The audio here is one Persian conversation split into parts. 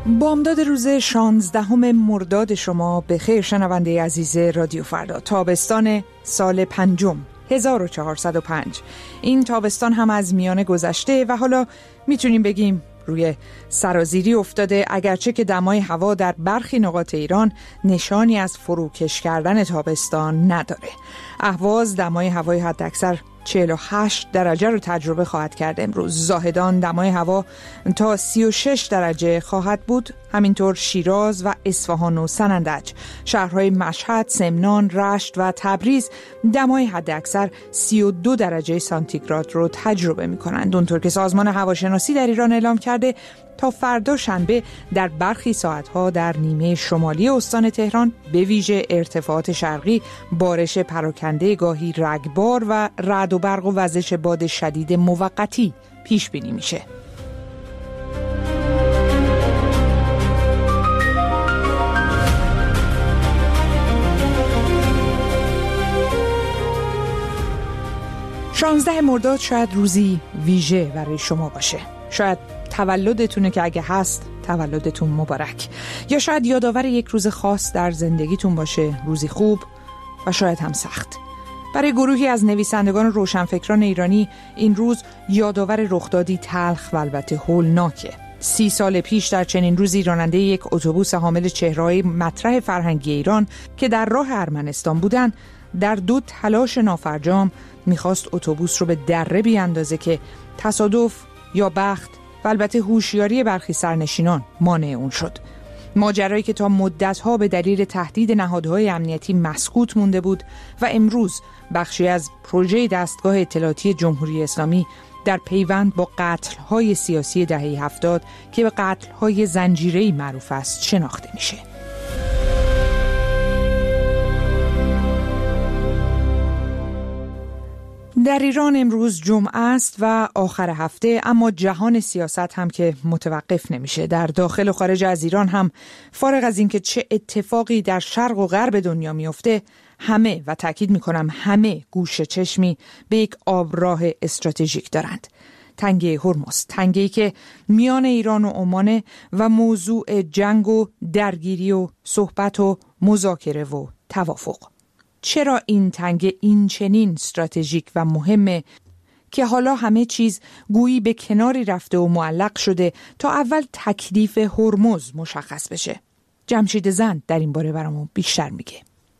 بامداد روز 16 مرداد شما به خیر شنونده عزیز رادیو فردا. تابستان سال 5 1405. این تابستان هم از میانه گذشته و حالا میتونیم بگیم روی سرازیری افتاده، اگرچه که دمای هوا در برخی نقاط ایران نشانی از فروکش کردن تابستان نداره. اهواز دمای هوای حداکثر 48 درجه رو تجربه خواهد کرد امروز. زاهدان دمای هوا تا 36 درجه خواهد بود. همینطور شیراز و اصفهان و سنندج. شهرهای مشهد، سمنان، رشت و تبریز دمای حداکثر 32 درجه سانتیگراد رو تجربه می‌کنند. اونطور که سازمان هواشناسی در ایران اعلام کرده تا فردا شنبه در برخی ساعتها در نیمه شمالی استان تهران به ویژه ارتفاعات شرقی بارش پراکنده گاهی رگبار و رعد و برق و وزش باد شدید موقتی پیش بینی میشه. شانزده مرداد شاید روزی ویژه برای شما باشه. شاید تولدتونه که اگه هست تولدتون مبارک، یا شاید یادآور یک روز خاص در زندگیتون باشه، روزی خوب و شاید هم سخت. برای گروهی از نویسندگان و روشنفکران ایرانی این روز یادآور رخدادی تلخ و البته هولناکه. 30 سال پیش در چنین روزی راننده یک اتوبوس حامل چهره‌های مطرح فرهنگی ایران که در راه ارمنستان بودن در دو تلاش نافرجام میخواست اتوبوس رو به دره بیاندازه که تصادف یا بخت و البته هوشیاری برخی سرنشینان مانع اون شد. ماجرایی که تا مدت‌ها به دلیل تهدید نهادهای امنیتی مسکوت مونده بود و امروز بخشی از پروژه دستگاه اطلاعاتی جمهوری اسلامی در پیوند با قتل‌های سیاسی دهه 70 که به قتل‌های زنجیره‌ای معروف است شناخته میشه. در ایران امروز جمعه است و آخر هفته، اما جهان سیاست هم که متوقف نمیشه. در داخل و خارج از ایران هم فارغ از اینکه چه اتفاقی در شرق و غرب دنیا میفته، همه و تأکید میکنم همه گوش چشمی به یک آبراه استراتژیک دارند. تنگه هرمز، تنگه‌ای که میان ایران و عمان و موضوع جنگ و درگیری و صحبت و مذاکره و توافق. چرا این تنگه این چنین استراتژیک و مهمه که حالا همه چیز گویی به کناری رفته و معلق شده تا اول تکلیف هرمز مشخص بشه؟ جمشید زند در این باره برامون بیشتر میگه.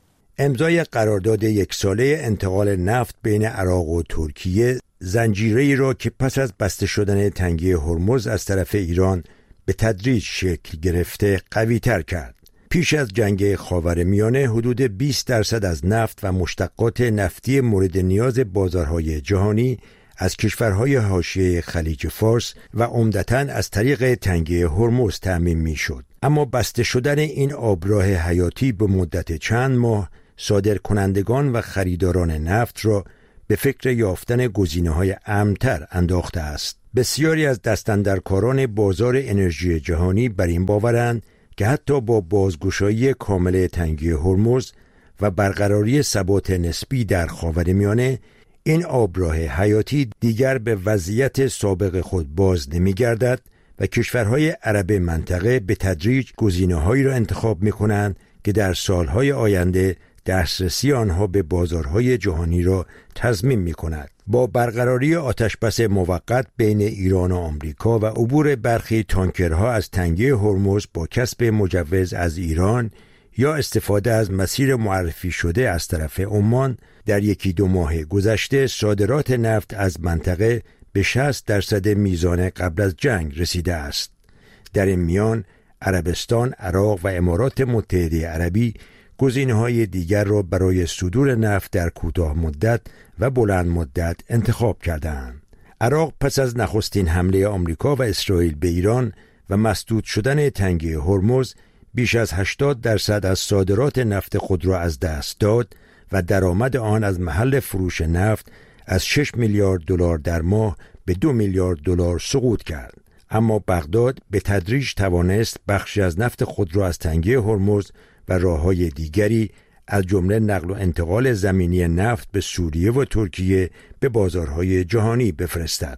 امضای قرارداد 1 ساله انتقال نفت بین عراق و ترکیه زنجیره‌ای را که پس از بسته شدن تنگه هرمز از طرف ایران به تدریج شکل گرفته قوی‌تر کرد. پیش از جنگ خاورمیانه حدود 20% از نفت و مشتقات نفتی مورد نیاز بازارهای جهانی از کشورهای حاشیه خلیج فارس و عمدتاً از طریق تنگه هرمز تأمین می‌شد. اما بسته شدن این آبراه حیاتی به مدت چند ماه صادرکنندگان و خریداران نفت را به فکر یافتن گزینه‌های امن‌تر انداخته است. بسیاری از دستاندرکاران بازار انرژی جهانی بر این باورند که حتی با بازگشایی کامل تنگه هرمز و برقراری ثبات نسبی در خاورمیانه، این آبراه حیاتی دیگر به وضعیت سابق خود باز نمی‌گردد و کشورهای عرب منطقه به تدریج گزینه‌هایی را انتخاب می‌کنند که در سالهای آینده دسترسی آنها به بازارهای جهانی را تضمین می‌کند. با برقراری آتشبس موقت بین ایران و آمریکا و عبور برخی تانکرها از تنگه هرمز با کسب مجوز از ایران یا استفاده از مسیر معرفی شده از طرف عمان، در 1-2 ماه گذشته صادرات نفت از منطقه به 60% میزان قبل از جنگ رسیده است. در این میان عربستان، عراق و امارات متحده عربی گزینه‌های دیگر را برای صدور نفت در کوتاه مدت و بلند مدت انتخاب کردند. عراق پس از نخستین حمله آمریکا و اسرائیل به ایران و مسدود شدن تنگه هرمز بیش از 80% از صادرات نفت خود را از دست داد و درآمد آن از محل فروش نفت از 6 میلیارد دلار در ماه به 2 میلیارد دلار سقوط کرد. اما بغداد به تدریج توانست بخشی از نفت خود را از تنگه هرمز و راه‌های دیگری از جمله نقل و انتقال زمینی نفت به سوریه و ترکیه به بازارهای جهانی بفرستد.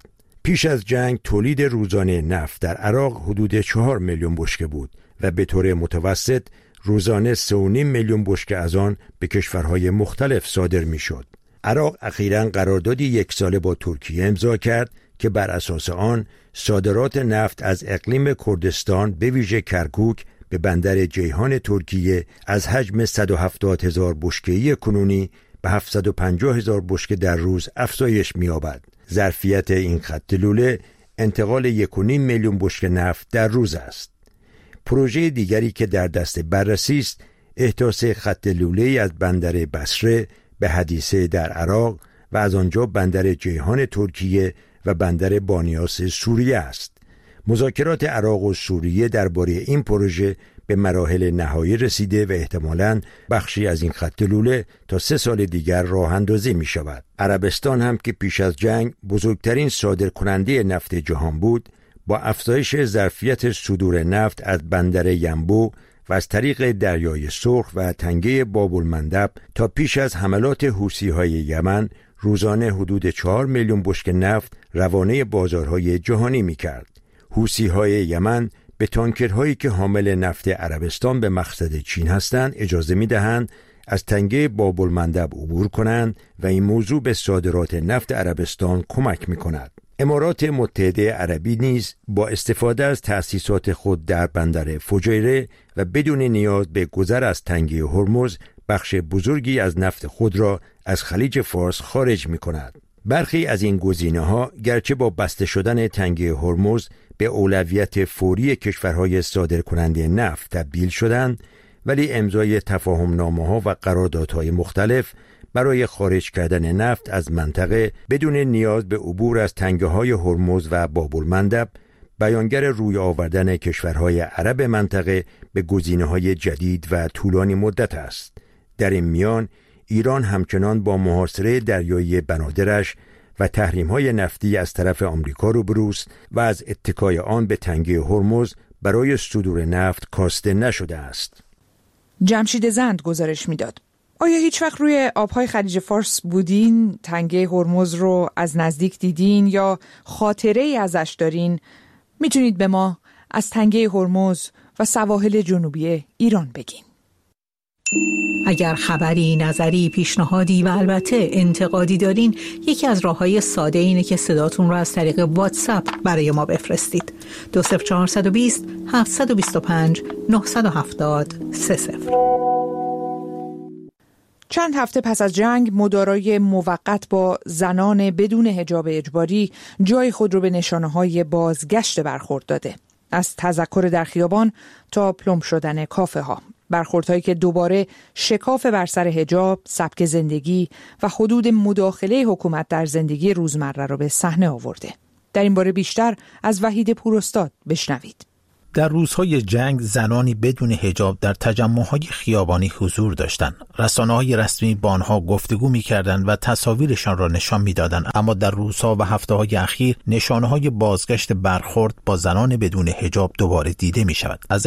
پیش از جنگ تولید روزانه نفت در عراق حدود 4 میلیون بشکه بود و به طور متوسط روزانه 3.5 میلیون بشکه از آن به کشورهای مختلف صادر میشد. عراق اخیراً قراردادی 1 ساله با ترکیه امضا کرد که بر اساس آن صادرات نفت از اقلیم کردستان به ویژه کرکوک به بندر جیهان ترکیه از حجم 170,000 بشکه‌ای کنونی به 750,000 بشکه در روز افزایش می‌یابد. ظرفیت این خط لوله انتقال 1.5 میلیون بشکه نفت در روز است. پروژه دیگری که در دست بررسی است احداث خط لوله‌ای از بندر بصره به حدیثه در عراق و از آنجا بندر جیهان ترکیه و بندر بانیاس سوریه است. مذاکرات عراق و سوریه درباره این پروژه به مراحل نهایی رسیده و احتمالاً بخشی از این خط لوله تا 3 سال دیگر راه اندازی می شود. عربستان هم که پیش از جنگ بزرگترین صادرکننده نفت جهان بود، با افزایش ظرفیت صدور نفت از بندر ینبو و از طریق دریای سرخ و تنگه باب‌المندب تا پیش از حملات حوثی‌های یمن روزانه حدود 4 میلیون بشکه نفت روانه بازارهای جهانی می‌کرد. حوثی‌های یمن به تانکرهایی که حامل نفت عربستان به مقصد چین هستند اجازه می‌دهند از تنگه باب‌المندب عبور کنند و این موضوع به صادرات نفت عربستان کمک می‌کند. امارات متحده عربی نیز با استفاده از تأسیسات خود در بندر فجیره و بدون نیاز به گذر از تنگه هرمز بخش بزرگی از نفت خود را از خلیج فارس خارج می‌کند. برخی از این گزینه‌ها گرچه با بسته شدن تنگه هرمز به اولویت فوری کشورهای صادرکننده نفت تبدیل شدند، ولی امضای تفاهم‌نامه‌ها و قراردادهای مختلف برای خارج کردن نفت از منطقه بدون نیاز به عبور از تنگه‌های هرمز و باب‌المندب بیانگر روی آوردن کشورهای عرب منطقه به گزینه‌های جدید و طولانی مدت است. در این میان ایران همچنان با محاصره دریایی بنادرش و تحریم‌های نفتی از طرف آمریکا روبروست و از اتکای آن به تنگه هرمز برای صدور نفت کاسته نشده است. جمشید زند گزارش می‌داد. آیا هیچ وقت روی آبهای خلیج فارس بودین؟ تنگه هرمز رو از نزدیک دیدین یا خاطره‌ای ازش دارین؟ میتونید به ما از تنگه هرمز و سواحل جنوبی ایران بگین. اگر خبری، نظری، پیشنهادی و البته انتقادی دارین، یکی از راه‌های ساده اینه که صداتون رو از طریق واتساپ برای ما بفرستید. 20420 725 970 30. چند هفته پس از جنگ مدارای موقت با زنان بدون حجاب اجباری جای خود رو به نشانه‌های بازگشت برخورد داده. از تذکر در خیابان تا پلم شدن کافه ها. برخوردهایی که دوباره شکاف بر سر حجاب، سبک زندگی و حدود مداخله حکومت در زندگی روزمره را به صحنه آورده. در این باره بیشتر از وحید پوراستاد بشنوید. در روزهای جنگ زنانی بدون حجاب در تجمع‌های خیابانی حضور داشتند. رسانه‌های رسمی با آنها گفتگو می‌کردند و تصاویرشان را نشان می‌دادند، اما در روزها و هفته‌های اخیر نشانه‌های بازگشت برخورد با زنان بدون حجاب دوباره دیده می‌شود. از